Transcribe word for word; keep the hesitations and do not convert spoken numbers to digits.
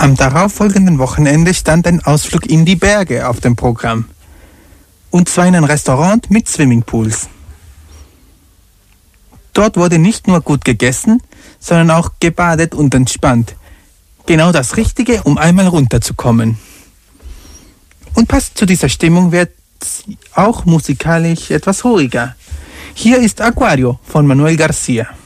Am darauffolgenden Wochenende stand ein Ausflug in die Berge auf dem Programm. Und zwar in ein Restaurant mit Swimmingpools. Dort wurde nicht nur gut gegessen, sondern auch gebadet und entspannt. Genau das Richtige, um einmal runterzukommen. Und passend zu dieser Stimmung wird auch musikalisch etwas ruhiger. Hier ist Aquario von Manuel García.